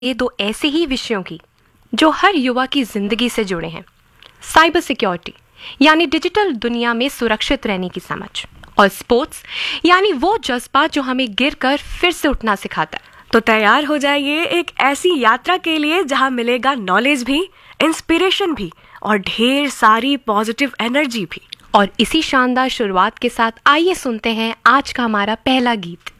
ये दो ऐसे ही विषयों की जो हर युवा की जिंदगी से जुड़े हैं। साइबर सिक्योरिटी यानी डिजिटल दुनिया में सुरक्षित रहने की समझ, और स्पोर्ट्स यानी वो जज्बा जो हमें गिरकर फिर से उठना सिखाता है। तो तैयार हो जाइए एक ऐसी यात्रा के लिए जहां मिलेगा नॉलेज भी, इंस्पिरेशन भी और ढेर सारी पॉजिटिव एनर्जी भी। और इसी शानदार शुरुआत के साथ आइए सुनते हैं आज का हमारा पहला गीत।